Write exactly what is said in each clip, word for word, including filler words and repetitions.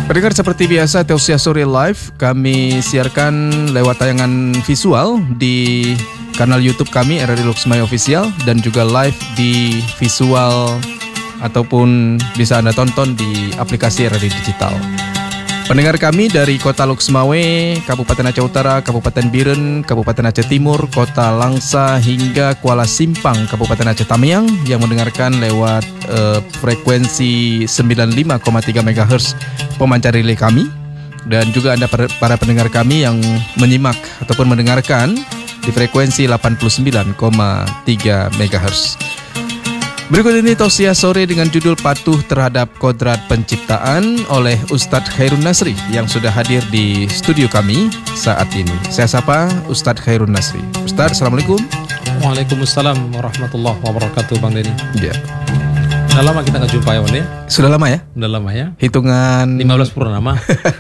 Pendengar, seperti biasa Tausiah Sore Live kami siarkan lewat tayangan visual di kanal YouTube kami R R I Loksmawe Official dan juga live di visual ataupun bisa Anda tonton di aplikasi R R I Digital. Pendengar kami dari Kota Loksmawe, Kabupaten Aceh Utara, Kabupaten Biren, Kabupaten Aceh Timur, Kota Langsa hingga Kuala Simpang, Kabupaten Aceh Tamiang yang mendengarkan lewat uh, frekuensi sembilan puluh lima koma tiga megahertz pemancar relay kami, dan juga Anda para pendengar kami yang menyimak ataupun mendengarkan di frekuensi delapan puluh sembilan koma tiga megahertz. Berikut ini Tausiah Sore dengan judul Patuh Terhadap Kodrat Penciptaan oleh Ustadz Khairun Nasri yang sudah hadir di studio kami saat ini. Saya sapa Ustadz Khairun Nasri. Ustadz, Assalamualaikum. Waalaikumsalam warahmatullahi wabarakatuh, Bang Denny. Ya. Sudah lama kita nggak jumpa ya, Bang ya? Sudah lama ya? Sudah lama ya. Hitungan lima belas purnama.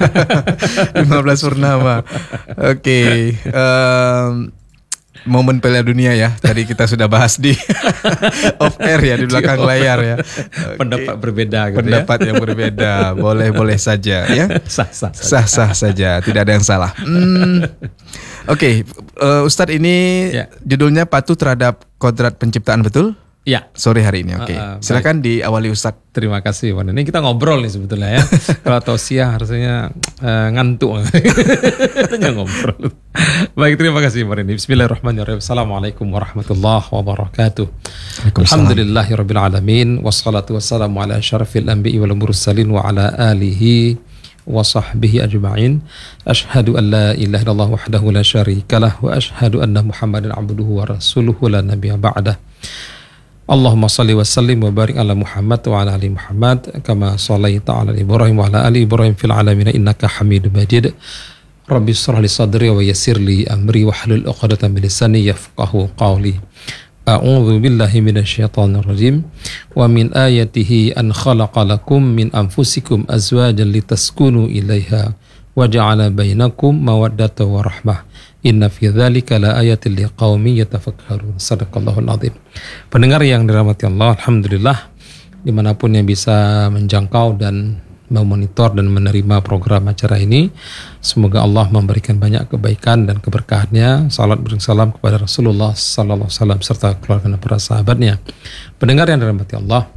lima belas purnama. Oke. Okay. Um, momen Piala Dunia ya. Tadi kita sudah bahas di off air ya, di belakang layar ya. Okay. Pendapat berbeda gitu. Pendapat ya? Yang berbeda. Boleh-boleh saja ya. Sah-sah saja. Sah-sah saja, tidak ada yang salah. Hmm. Oke, okay. uh, Ustadz ini ya. Judulnya Patuh Terhadap Kodrat Penciptaan, betul? Ya. Sore hari ini, oke. Okay. Uh, uh, Silakan diawali Ustadz. Terima kasih, Bang. Ini kita ngobrol nih sebetulnya ya. Kalau tausiah harusnya uh, ngantuk. Hanya ngobrol. Baik, terima kasih, Bang. Bismillahirrahmanirrahim. Assalamualaikum warahmatullahi wabarakatuh. Alhamdulillahirabbil alamin wassalatu wassalamu ala asyrafil anbiya'i wal mursalin wa ala alihi wa sahbihi ajma'in. Asyhadu an la ilaha illallah wahdahu la syarikalah wa asyhadu anna Muhammadan abduhu wa rasuluhu la nabiyya ba'dah. Allahumma salli wa sallim wa barik ala Muhammad wa ala ali Muhammad kama sallaita ala Ibrahim wa ala ali Ibrahim fil alamin innaka Hamidum Majid. Rabbi shrah li sadri wa yassir li amri wa hlul 'uqdatam min lisani yafqahu qawli. A'udzu billahi minasyaitonir rajim. Wa min ayatihi an khalaqa lakum min anfusikum azwajan litaskunu ilaiha wa ja'ala bainakum mawaddatan wa rahmah. Inna fi dzalika la ayatin liqaumin yatafakkarun. Shadaqallahul azim. Pendengar yang dirahmati Allah, alhamdulillah dimanapun yang bisa menjangkau dan memonitor dan menerima program acara ini, semoga Allah memberikan banyak kebaikan dan keberkahannya. Salat bersalam kepada Rasulullah sallallahu alaihi wasallam serta keluarga dan para sahabatnya. Pendengar yang dirahmati Allah,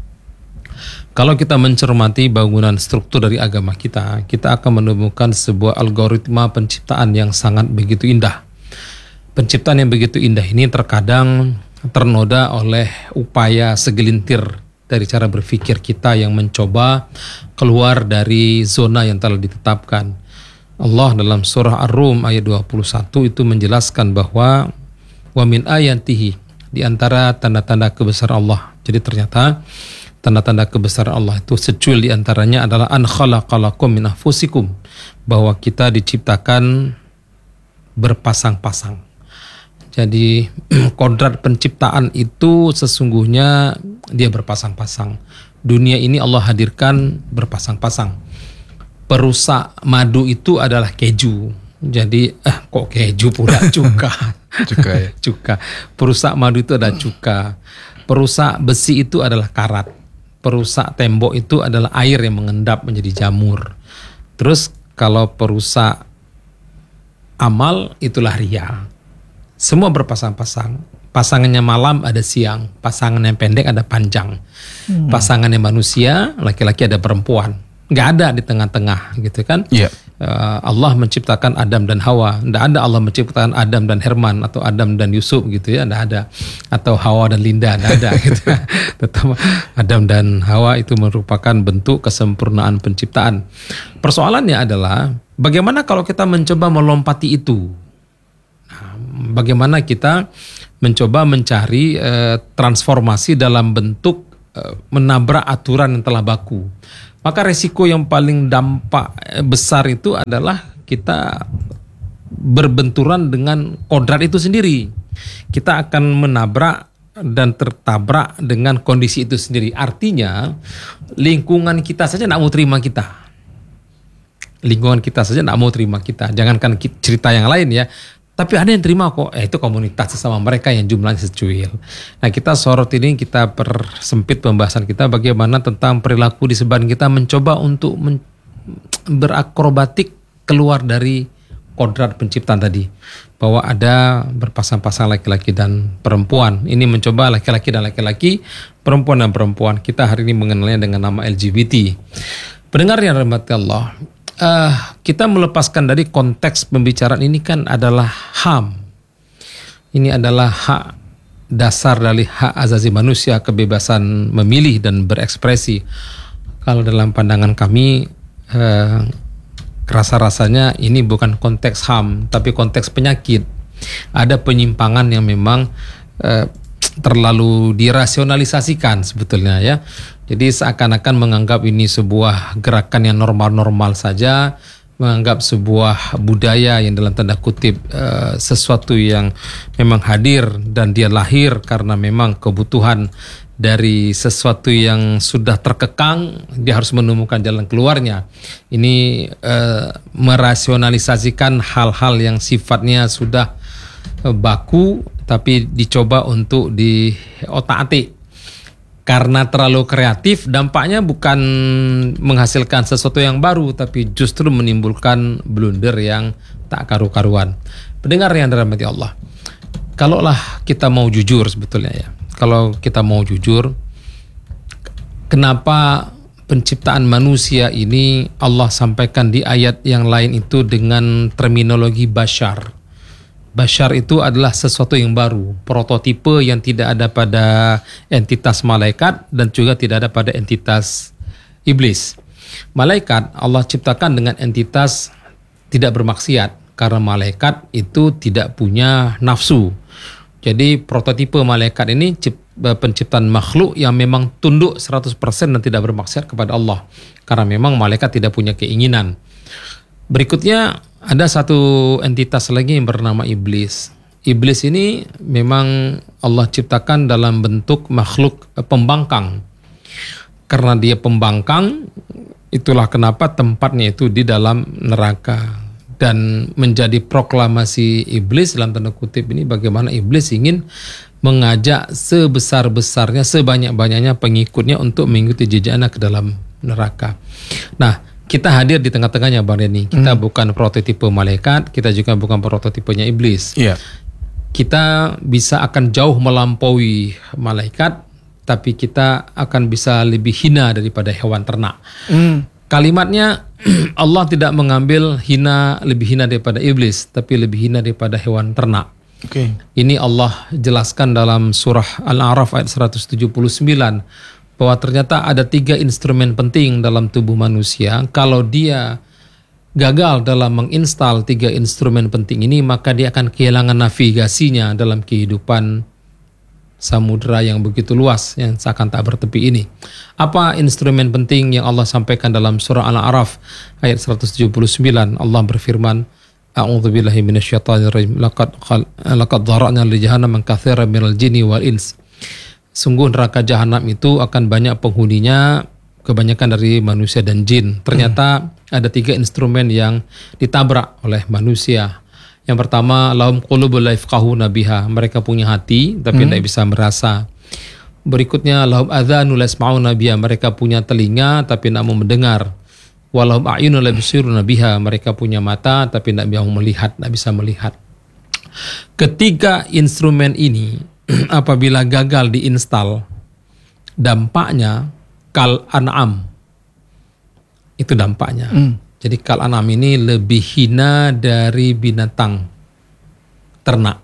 kalau kita mencermati bangunan struktur dari agama kita, kita akan menemukan sebuah algoritma penciptaan yang sangat begitu indah. Penciptaan yang begitu indah ini terkadang ternoda oleh upaya segelintir dari cara berpikir kita yang mencoba keluar dari zona yang telah ditetapkan. Allah dalam surah Ar-Rum ayat dua puluh satu itu menjelaskan bahwa wa min ayatihi, di antara tanda-tanda kebesaran Allah. Jadi ternyata tanda-tanda kebesaran Allah itu secuil diantaranya adalah an khalaqalakum min anfusikum, bahwa kita diciptakan berpasang-pasang. Jadi kodrat penciptaan itu sesungguhnya dia berpasang-pasang. Dunia ini Allah hadirkan berpasang-pasang. Perusak madu itu adalah keju. Jadi eh kok keju pula, cuka. Cuka ya. Cuka. Perusak madu itu adalah cuka. Perusak besi itu adalah karat. Perusak tembok itu adalah air yang mengendap menjadi jamur. Terus kalau perusak amal itulah riya. Semua berpasang-pasang. Pasangannya malam ada siang, pasangan yang pendek ada panjang. Hmm. Pasangannya manusia, laki-laki ada perempuan. Nggak ada di tengah-tengah gitu kan. Yeah. Uh, Allah menciptakan Adam dan Hawa. Nggak ada Allah menciptakan Adam dan Herman atau Adam dan Yusuf gitu ya, nggak ada. Atau Hawa dan Linda, nggak ada gitu. Tetap Adam dan Hawa itu merupakan bentuk kesempurnaan penciptaan. Persoalannya adalah bagaimana kalau kita mencoba melompati itu? Nah, bagaimana kita mencoba mencari uh, transformasi dalam bentuk uh, menabrak aturan yang telah baku? Maka resiko yang paling dampak besar itu adalah kita berbenturan dengan kodrat itu sendiri. Kita akan menabrak dan tertabrak dengan kondisi itu sendiri. Artinya lingkungan kita saja tidak mau terima kita. Lingkungan kita saja tidak mau terima kita. Jangankan cerita yang lain ya. Tapi ada yang terima kok, eh, itu komunitas sesama mereka yang jumlahnya secuil. Nah kita sorot ini, kita persempit pembahasan kita bagaimana tentang perilaku di sebagian kita mencoba untuk men- berakrobatik keluar dari kodrat penciptaan tadi, bahwa ada berpasang-pasang laki-laki dan perempuan. Ini mencoba laki-laki dan laki-laki, perempuan dan perempuan. Kita hari ini mengenalnya dengan nama L G B T. Pendengar yang dirahmati Allah, uh, kita melepaskan dari konteks pembicaraan ini kan adalah H A M. Ini adalah hak dasar dari hak asasi manusia, kebebasan memilih dan berekspresi. Kalau dalam pandangan kami, uh, rasa-rasanya ini bukan konteks H A M, tapi konteks penyakit. Ada penyimpangan yang memang eh, terlalu dirasionalisasikan sebetulnya ya. Jadi seakan-akan menganggap ini sebuah gerakan yang normal-normal saja, menganggap sebuah budaya yang dalam tanda kutip eh, sesuatu yang memang hadir dan dia lahir karena memang kebutuhan dari sesuatu yang sudah terkekang, dia harus menemukan jalan keluarnya. Ini eh, merasionalisasikan hal-hal yang sifatnya sudah eh, baku, tapi dicoba untuk diotak-atik. Karena terlalu kreatif, dampaknya bukan menghasilkan sesuatu yang baru, tapi justru menimbulkan blunder yang tak karu-karuan. Pendengar yang dirahmati Allah, kalaulah kita mau jujur sebetulnya ya, kalau kita mau jujur, kenapa penciptaan manusia ini Allah sampaikan di ayat yang lain itu dengan terminologi bashar. Bashar itu adalah sesuatu yang baru, prototipe yang tidak ada pada entitas malaikat dan juga tidak ada pada entitas iblis. Malaikat Allah ciptakan dengan entitas tidak bermaksiat, karena malaikat itu tidak punya nafsu. Jadi prototipe malaikat ini penciptaan makhluk yang memang tunduk seratus persen dan tidak bermaksiat kepada Allah. Karena memang malaikat tidak punya keinginan. Berikutnya ada satu entitas lagi yang bernama iblis. Iblis ini memang Allah ciptakan dalam bentuk makhluk pembangkang. Karena dia pembangkang, itulah kenapa tempatnya itu di dalam neraka. Dan menjadi proklamasi iblis dalam tanda kutip ini bagaimana iblis ingin mengajak sebesar-besarnya, sebanyak-banyaknya pengikutnya untuk mengikuti jejaknya ke dalam neraka. Nah, kita hadir di tengah-tengahnya Bang Denny. Kita hmm. bukan prototipe malaikat, kita juga bukan prototipenya iblis. Yeah. Kita bisa akan jauh melampaui malaikat, tapi kita akan bisa lebih hina daripada hewan ternak. Hmm. Kalimatnya Allah tidak mengambil hina lebih hina daripada iblis, tapi lebih hina daripada hewan ternak. Okay. Ini Allah jelaskan dalam surah Al-A'raf ayat seratus tujuh puluh sembilan bahwa ternyata ada tiga instrumen penting dalam tubuh manusia. Kalau dia gagal dalam menginstal tiga instrumen penting ini, maka dia akan kehilangan navigasinya dalam kehidupan samudera yang begitu luas yang seakan tak bertepi ini. Apa instrumen penting yang Allah sampaikan dalam surah Al-A'raf ayat seratus tujuh puluh sembilan? Allah berfirman, A'udzubillahi minasyaitonirrajim. Laqad laqad dhara'na li jahannam katsiran minal jinni wal ins. Sungguh neraka jahanam itu akan banyak penghuninya, kebanyakan dari manusia dan jin. Ternyata hmm. ada tiga instrumen yang ditabrak oleh manusia. Yang pertama, lahum qulubun la yafqahuna biha. Mereka punya hati tapi tidak hmm. bisa merasa. Berikutnya, lahum adzanu la yasma'una biha. Mereka punya telinga tapi tidak mau mendengar. Wa lahum a'yunun la yubsiruna biha. Mereka punya mata tapi tidak bisa melihat, tidak bisa melihat. Ketiga instrumen ini apabila gagal diinstal, dampaknya kal an'am. Itu dampaknya. Hmm. Jadi kal an'am ini lebih hina dari binatang ternak.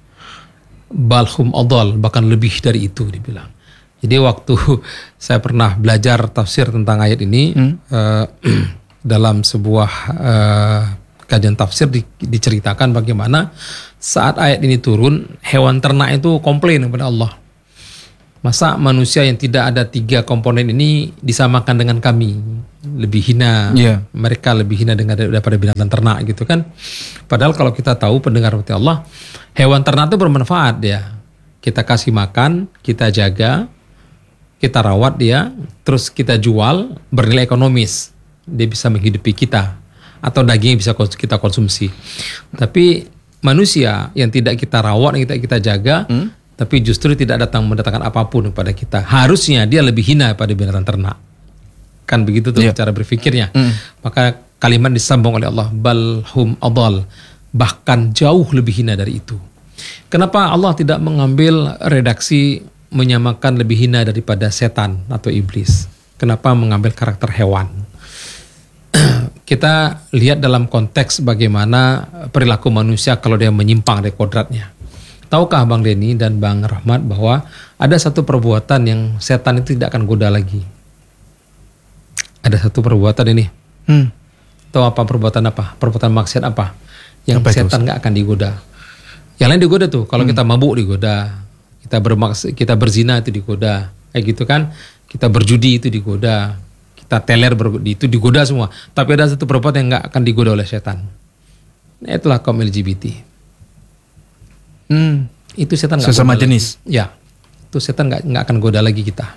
Balhum adal, bahkan lebih dari itu dibilang. Jadi waktu saya pernah belajar tafsir tentang ayat ini, hmm. uh, dalam sebuah uh, kajian tafsir di, diceritakan bagaimana saat ayat ini turun, hewan ternak itu komplain kepada Allah. Masa manusia yang tidak ada tiga komponen ini disamakan dengan kami, lebih hina, yeah. mereka lebih hina dengan daripada binatang ternak gitu kan. Padahal kalau kita tahu pendengar rahmat Allah, hewan ternak itu bermanfaat dia. Kita kasih makan, kita jaga, kita rawat dia, terus kita jual, bernilai ekonomis. Dia bisa menghidupi kita, atau daging bisa kita konsumsi. Tapi manusia yang tidak kita rawat, yang tidak kita jaga, hmm? tapi justru tidak datang mendatangkan apapun kepada kita. Harusnya dia lebih hina pada binatang ternak. kan begitu tuh Yeah. cara berpikirnya. Mm. Maka kalimat disambung oleh Allah, bal hum adal, bahkan jauh lebih hina dari itu. Kenapa Allah tidak mengambil redaksi menyamakan lebih hina daripada setan atau iblis? Kenapa mengambil karakter hewan? Kita lihat dalam konteks bagaimana perilaku manusia kalau dia menyimpang dari kodratnya. Tahukah Bang Denny dan Bang Rahmat bahwa ada satu perbuatan yang setan itu tidak akan goda lagi? Ada satu perbuatan ini. Hmm. Tahu apa perbuatan apa? Perbuatan maksiat apa? Yang Apa itu, setan nggak akan digoda. Yang lain digoda tuh. Kalau hmm. kita mabuk digoda, kita bermaks kita berzina itu digoda, kayak gitu kan? Kita berjudi itu digoda, kita teler ber- itu digoda semua. Tapi ada satu perbuatan yang nggak akan digoda oleh setan. Nah, itulah kaum L G B T. Hmm. Itu setan nggak Sesama goda jenis. lagi. Ya, itu setan nggak nggak akan goda lagi kita.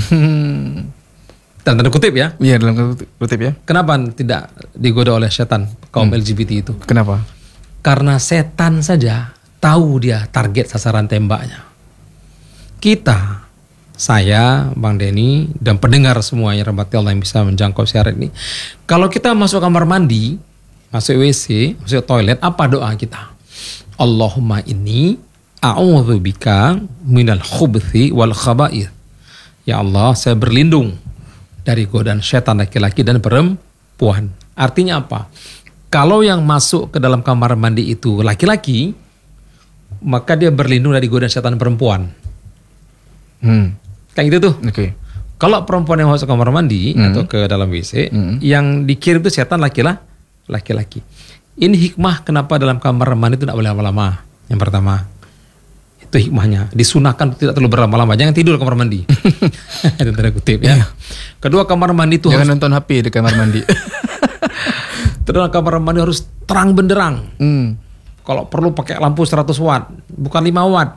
Dan tanda kutip ya. Iya, dalam kutip ya. Kenapa tidak digoda oleh setan kaum Hmm. L G B T itu? Kenapa? Karena setan saja tahu dia target sasaran tembaknya. Kita, saya, Bang Denny, dan pendengar semuanya rahmati Allah yang bisa menjangkau siaran ini. Kalau kita masuk kamar mandi, masuk W C, masuk toilet, apa doa kita? Allahumma inni a'udzubika minal khubuthi wal khaba'ith. Ya Allah, saya berlindung dari godaan setan laki-laki dan perempuan. Artinya apa? Kalau yang masuk ke dalam kamar mandi itu laki-laki, maka dia berlindung dari godaan setan perempuan. Hmm. Kayak gitu tuh. Oke. Okay. Kalau perempuan yang masuk kamar mandi Hmm. atau ke dalam W C, Hmm. yang dikirim itu setan laki-laki. laki-laki. Ini hikmah kenapa dalam kamar mandi itu tidak boleh lama-lama. Yang pertama, itu hikmahnya. Disunahkan tidak terlalu berlama-lama. Jangan tidur kamar mandi. Itu tanda kutip ya. Kedua, kamar mandi itu Jangan harus nonton H P di kamar mandi. Terus kamar mandi harus terang benderang. Hmm. Kalau perlu pakai lampu seratus watt, bukan lima watt.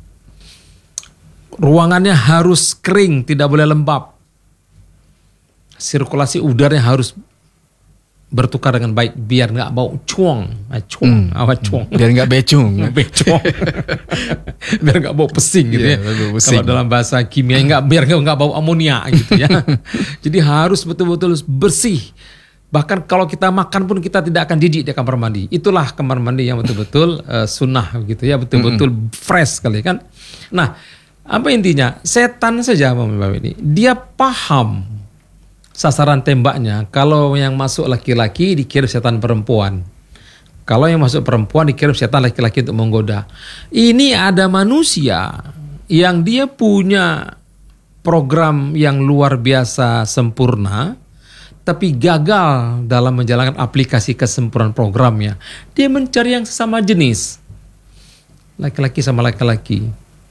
Ruangannya harus kering, tidak boleh lembab. Sirkulasi udaranya harus bertukar dengan baik biar nggak bau cuang, cuang, Hmm. awat cuang. Biar nggak becung. Becong. Biar nggak bau pesing gitu Iya, ya. bau pesing. Kalau dalam bahasa kimia nggak biar nggak nggak bau amonia gitu ya. Jadi harus betul-betul bersih. Bahkan kalau kita makan pun kita tidak akan jijik di kamar mandi. Itulah kamar mandi yang betul-betul uh, sunnah gitu ya, betul-betul mm-hmm. fresh sekali kan. Nah, apa intinya? Setan saja Bapak ini, dia paham sasaran tembaknya. Kalau yang masuk laki-laki dikirim setan perempuan. Kalau yang masuk perempuan dikirim setan laki-laki untuk menggoda. Ini ada manusia yang dia punya program yang luar biasa sempurna, tapi gagal dalam menjalankan aplikasi kesempurnaan programnya. Dia mencari yang sesama jenis. Laki-laki sama laki-laki.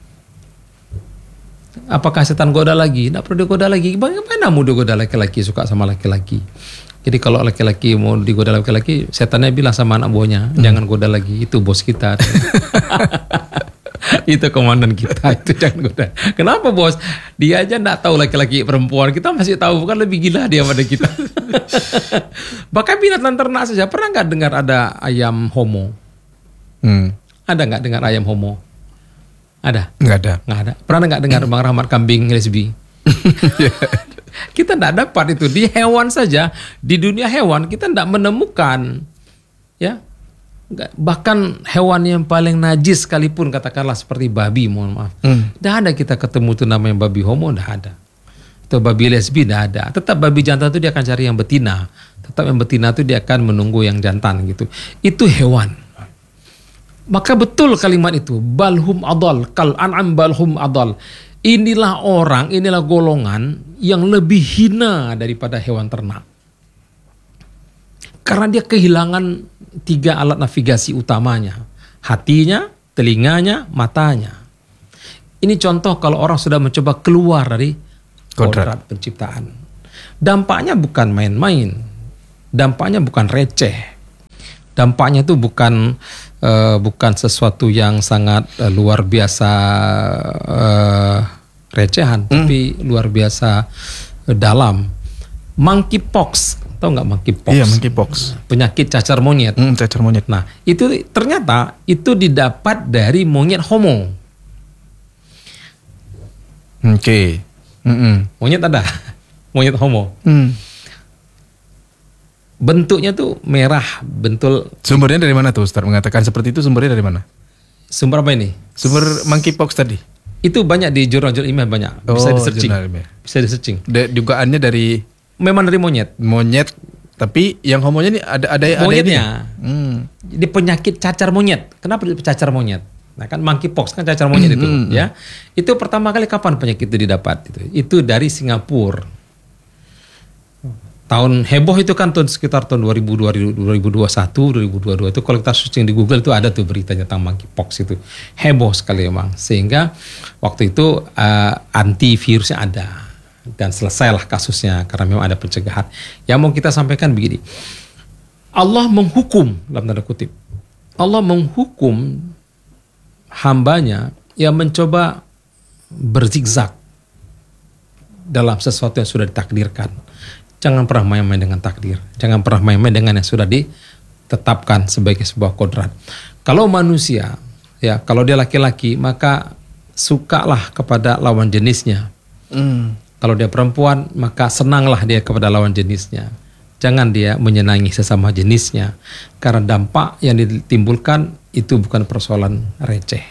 Apakah setan goda lagi? Tidak perlu digoda lagi. Bagaimana mau digoda laki-laki suka sama laki-laki? Jadi kalau laki-laki mau digoda laki-laki, setannya bilang sama anak buahnya, hmm. jangan goda lagi, itu bos kita. Itu komandan kita, itu jangan goda. Kenapa bos? Dia aja tidak tahu laki-laki perempuan, kita masih tahu, bukan lebih gila dia pada kita. Bahkan binatang ternak saja, pernah nggak dengar ada ayam homo? Hmm. Ada nggak dengar ayam homo? Ada? Nggak ada. Nggak ada. Pernah nggak dengar Bang Rahmat kambing lesbi? Kita nggak dapat itu di hewan saja, di dunia hewan kita nggak menemukan, ya. Bahkan hewan yang paling najis sekalipun, katakanlah seperti babi, mohon maaf, Hmm. nggak ada kita ketemu tuh namanya babi homo, nggak ada. Atau babi lesbi nggak ada. Tetap babi jantan itu dia akan cari yang betina. Tetap yang betina itu dia akan menunggu yang jantan gitu. Itu hewan. Maka betul kalimat itu, balhum adal, kal an'am balhum adal. Inilah orang, inilah golongan yang lebih hina daripada hewan ternak. Karena dia kehilangan tiga alat navigasi utamanya. Hatinya, telinganya, matanya. Ini contoh kalau orang sudah mencoba keluar dari kodrat penciptaan. Dampaknya bukan main-main. Dampaknya bukan receh. Dampaknya itu bukan uh, bukan sesuatu yang sangat uh, luar biasa uh, recehan, hmm. tapi luar biasa uh, dalam. Monkeypox, tahu nggak monkeypox? Iya, monkeypox. Penyakit cacar monyet. Hmm, cacar monyet. Nah, itu ternyata itu didapat dari monyet homo. Oke. Okay. Mm-mm. Monyet ada. monyet homo. Hmm. Bentuknya tuh merah, bentul. Sumbernya dari mana tuh Ustaz mengatakan seperti itu, sumbernya dari mana? Sumber apa ini? Sumber monkeypox tadi. Itu banyak di jurnal-jurnal ilmiah banyak. Bisa Oh, di searching. jurnal ilmiah. Bisa di searching. Da- dugaannya dari Memang dari monyet. monyet, tapi yang homonya ini ada ada ada Monyetnya. ini. Hmm. Di penyakit cacar monyet. Kenapa cacar monyet? Nah kan monkeypox kan cacar monyet itu, Hmm, hmm, ya. Itu pertama kali kapan penyakit itu didapat? Itu, itu dari Singapura. Tahun heboh itu kan tahun sekitar tahun dua ribu dua puluh satu, dua ribu dua puluh dua itu kalau kita searching di Google itu ada tuh beritanya tentang monkeypox itu. Heboh sekali memang. Sehingga waktu itu uh, antivirusnya ada dan selesailah kasusnya karena memang ada pencegahan. Yang mau kita sampaikan begini. Allah menghukum dalam tanda kutip. Allah menghukum hambanya yang mencoba berzigzag dalam sesuatu yang sudah ditakdirkan. Jangan pernah main-main dengan takdir. Jangan pernah main-main dengan yang sudah ditetapkan sebagai sebuah kodrat. Kalau manusia, ya kalau dia laki-laki, maka sukalah kepada lawan jenisnya. Hmm. Kalau dia perempuan, maka senanglah dia kepada lawan jenisnya. Jangan dia menyenangi sesama jenisnya. Karena dampak yang ditimbulkan itu bukan persoalan receh.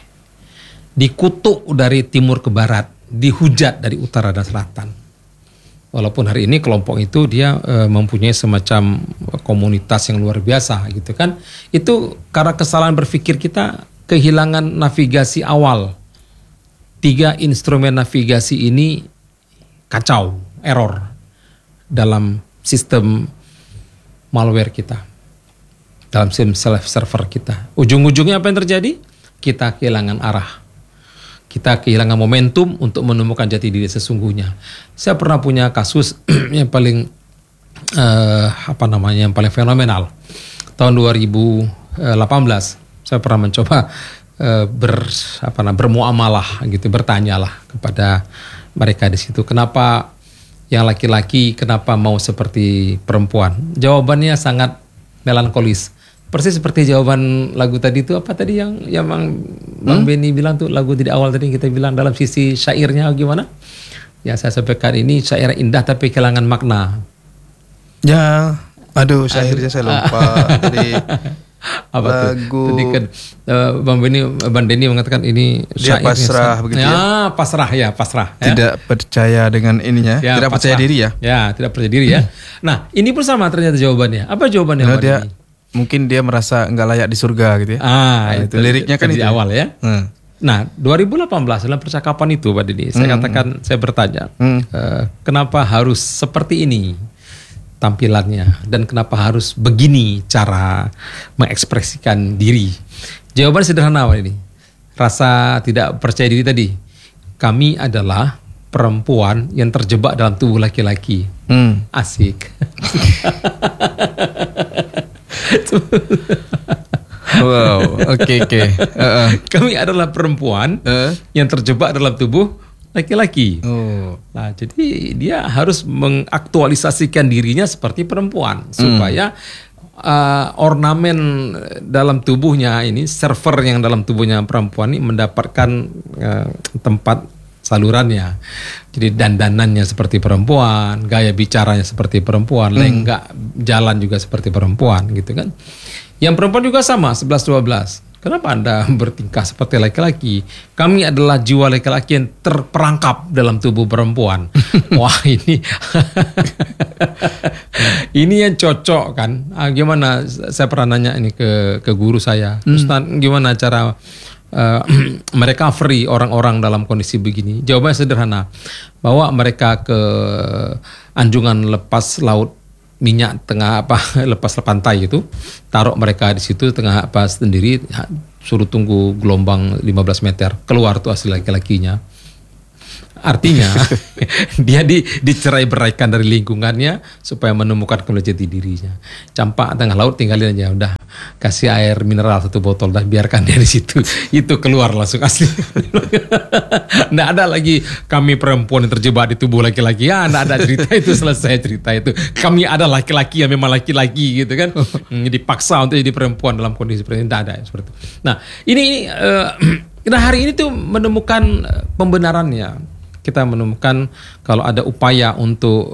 Dikutuk dari timur ke barat, dihujat dari utara dan selatan. Walaupun hari ini kelompok itu dia e, mempunyai semacam komunitas yang luar biasa gitu kan. Itu karena kesalahan berpikir kita, kehilangan navigasi awal. Tiga instrumen navigasi ini kacau, error dalam sistem malware kita. Dalam sistem self server kita. Ujung-ujungnya apa yang terjadi? Kita kehilangan arah. Kita kehilangan momentum untuk menemukan jati diri sesungguhnya. Saya pernah punya kasus yang paling uh, apa namanya yang paling fenomenal. Tahun dua ribu delapan belas saya pernah mencoba uh, ber apa namanya bermuamalah gitu, bertanyalah kepada mereka di situ, kenapa yang laki-laki kenapa mau seperti perempuan? Jawabannya sangat melankolis. Persis seperti jawaban lagu tadi itu, apa tadi yang yang Bang, Bang hmm? Benny bilang tuh, lagu di awal tadi kita bilang dalam sisi syairnya gimana? Ya saya sampaikan ini syair indah tapi kehilangan makna. Ya, aduh syairnya saya lupa. Jadi apa lagu tuh? Tadi kan uh, Bang Benny, Bang Denny mengatakan ini dia pasrah begitu ya? Ya, pasrah ya, pasrah. Tidak ya? Percaya dengan ininya, ya, tidak pasrah. Percaya diri ya? Ya, tidak percaya diri ya. Nah, ini pun sama ternyata jawabannya. Apa jawabannya nah, Bang dia, Denny? Mungkin dia merasa nggak layak di surga gitu ya. Ah, nah, itu, itu liriknya kan di itu awal ya. Hmm. Nah, dua ribu delapan belas dalam percakapan itu Pak Didi, saya hmm. katakan, saya bertanya, hmm. uh, kenapa harus seperti ini tampilannya dan kenapa harus begini cara mengekspresikan diri? Jawaban sederhana Pak Didi. Rasa tidak percaya diri tadi. Kami adalah perempuan yang terjebak dalam tubuh laki-laki. Hmm. Asik. Wow, oke okay, oke. Okay. Uh-uh. Kami adalah perempuan uh. yang terjebak dalam tubuh laki-laki. Oh. Nah, jadi dia harus mengaktualisasikan dirinya seperti perempuan hmm. supaya uh, ornamen dalam tubuhnya ini, server yang dalam tubuhnya perempuan ini mendapatkan uh, tempat salurannya. Jadi dandanannya seperti perempuan, gaya bicaranya seperti perempuan, hmm. lenggak jalan juga seperti perempuan gitu kan. Yang perempuan juga sama, sebelas dua belas. Kenapa Anda bertingkah seperti laki-laki? Kami adalah jiwa laki-laki yang terperangkap dalam tubuh perempuan. Wah, ini ini yang cocok kan. Ah, gimana, saya pernah nanya ini ke ke guru saya. Hmm. Ustaz, gimana cara Uh, mereka free orang-orang dalam kondisi begini? Jawabannya sederhana, bawa mereka ke anjungan lepas laut minyak tengah apa lepas pantai itu, taruh mereka di situ tengah apa sendiri, suruh tunggu gelombang lima belas meter, keluar tuh asli laki-lakinya. Artinya dia di, dicerai beraikan dari lingkungannya supaya menemukan kembali jati dirinya. Campak tengah laut, tinggalin aja, udah kasih air mineral satu botol, dah biarkan dia di situ. Itu keluar langsung asli. Nggak ada lagi kami perempuan yang terjebak di tubuh laki-laki. Ya, nggak ada cerita itu, selesai cerita itu. Kami ada laki-laki yang memang laki-laki gitu kan. Dipaksa untuk jadi perempuan dalam kondisi seperti ini. Nggak ada seperti itu. Nah, ini, ini uh, nah hari ini tuh menemukan pembenarannya. kita menemukan kalau ada upaya untuk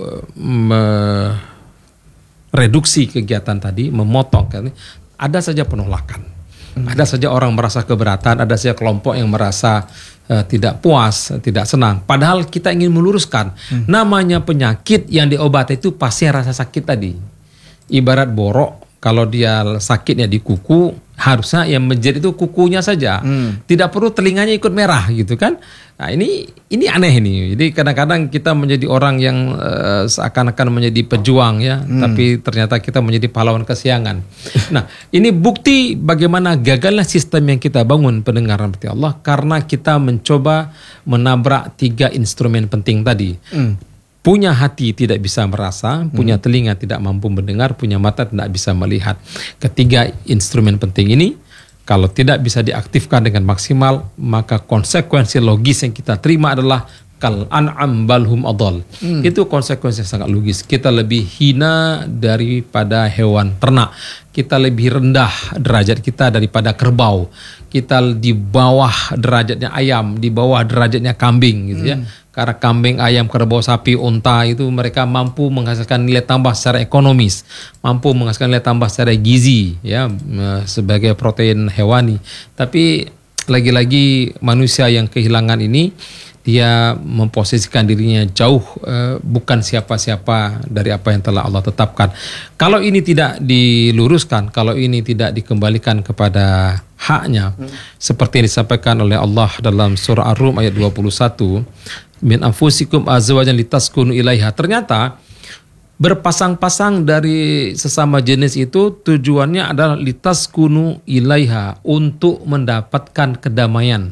mereduksi kegiatan tadi, memotong kan, ada saja penolakan. Hmm. Ada saja orang merasa keberatan, ada saja kelompok yang merasa uh, tidak puas, tidak senang. Padahal kita ingin meluruskan, hmm. namanya penyakit yang diobati itu pasti rasa sakit tadi. Ibarat borok, kalau dia sakitnya di kuku, harusnya yang menjadi itu kukunya saja, hmm. tidak perlu telinganya ikut merah gitu kan. Nah ini ini aneh ini. Jadi kadang-kadang kita menjadi orang yang uh, seakan-akan menjadi pejuang ya, hmm. tapi ternyata kita menjadi pahlawan kesiangan. Nah ini bukti bagaimana gagalnya sistem yang kita bangun, pendengar rahmati Allah, karena kita mencoba menabrak tiga instrumen penting tadi. Hmm. Punya hati tidak bisa merasa, punya telinga tidak mampu mendengar, punya mata tidak bisa melihat. Ketiga instrumen penting ini kalau tidak bisa diaktifkan dengan maksimal, maka konsekuensi logis yang kita terima adalah kal an'am balhum adall. Hmm. Itu konsekuensi yang sangat logis. Kita lebih hina daripada hewan ternak. Kita lebih rendah derajat kita daripada kerbau. Kita di bawah derajatnya ayam, di bawah derajatnya kambing gitu ya. Hmm. Karena kambing, ayam, kerbau, sapi, unta itu mereka mampu menghasilkan nilai tambah secara ekonomis, mampu menghasilkan nilai tambah secara gizi ya, sebagai protein hewani. Tapi lagi-lagi manusia yang kehilangan ini, dia memposisikan dirinya jauh eh, bukan siapa-siapa dari apa yang telah Allah tetapkan. Kalau ini tidak diluruskan, kalau ini tidak dikembalikan kepada haknya, hmm. seperti yang disampaikan oleh Allah dalam surah Ar-Rum ayat dua puluh satu, min anfusikum azwajan litaskunu ilaiha. Ternyata berpasang-pasang dari sesama jenis itu tujuannya adalah litaskunu ilaiha, untuk mendapatkan kedamaian.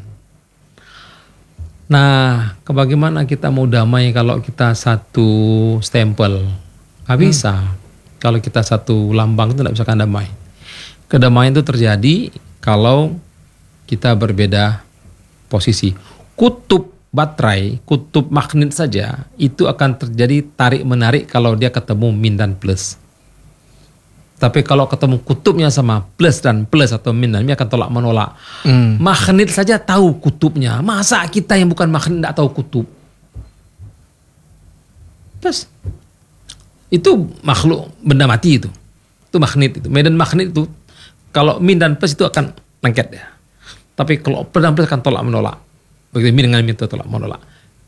Nah, bagaimana kita mau damai kalau kita satu stempel? Nggak bisa. Hmm. Kalau kita satu lambang itu tidak bisa kan damai. Kedamaian itu terjadi kalau kita berbeda posisi. Kutub baterai, kutub magnet saja itu akan terjadi tarik-menarik kalau dia ketemu min dan plus. Tapi kalau ketemu kutubnya sama plus dan plus atau min dan min akan tolak menolak. Hmm. Magnet saja tahu kutubnya. Masa kita yang bukan magnet tidak tahu kutub? Terus itu makhluk benda mati itu. Itu magnet itu. Medan magnet itu kalau min dan plus itu akan lengket ya. Tapi kalau plus dan plus akan tolak menolak. Begitu min dengan min itu tolak menolak.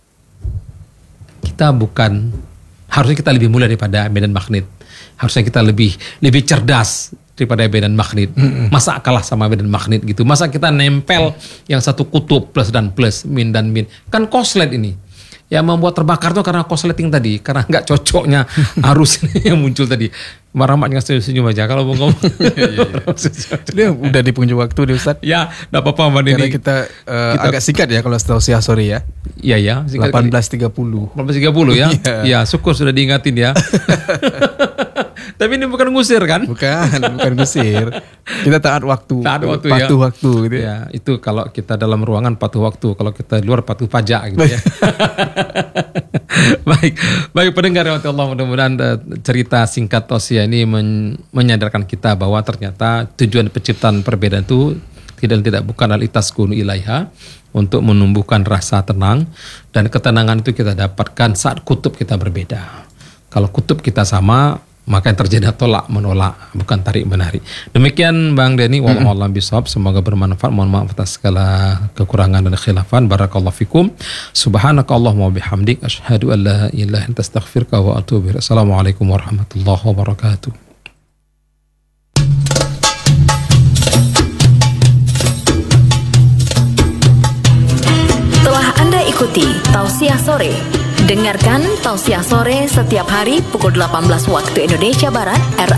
Kita bukan, harusnya kita lebih mulia daripada medan magnet. Harusnya kita lebih lebih cerdas daripada medan magnet. Mm-hmm. Masa kalah sama medan magnet gitu? Masa kita nempel yang satu kutub plus dan plus, min dan min? Kan koslet ini. Yang membuat terbakar tuh karena kosleting tadi, karena nggak cocoknya arus ini yang muncul tadi. Rahmat ngasih senyum aja kalau mau ngomong. Dia udah di penghujung waktu deh Ustaz. Ya, enggak apa-apa Mbak Nini. Karena kita, uh, kita agak singkat ya kalau tausiah sore ya. Iya ya, delapan belas tiga puluh. delapan belas tiga puluh ya. Iya, syukur sudah diingatin ya. Tapi ini bukan ngusir kan? Bukan, bukan ngusir. Kita taat waktu. Taat waktu patuh ya. waktu gitu ya. Ya, itu kalau kita dalam ruangan patuh waktu, kalau kita di luar patuh pajak gitu ya. Baik, baik pendengar ya Allah, mudah-mudahan cerita singkat tausiah ini men- menyadarkan kita bahwa ternyata tujuan penciptaan perbedaan itu tidak tidak bukan al-itaskunu ilaiha, untuk menumbuhkan rasa tenang, dan ketenangan itu kita dapatkan saat kutub kita berbeda. Kalau kutub kita sama, maka yang terjadi tolak menolak, bukan tarik menarik. Demikian Bang Denny, wallahu a'lam bishawab. Semoga bermanfaat. Mohon maaf atas segala kekurangan dan khilafan. Barakallahu fikum. Subhanakallahumma wa bihamdik, asyhadu an la ilaha illa anta, astaghfiruka wa atubu ilaik. Assalamualaikum warahmatullahi wabarakatuh. Telah Anda ikuti Tausiah Sore. Dengarkan Tausiah Sore setiap hari pukul delapan belas waktu Indonesia Barat, R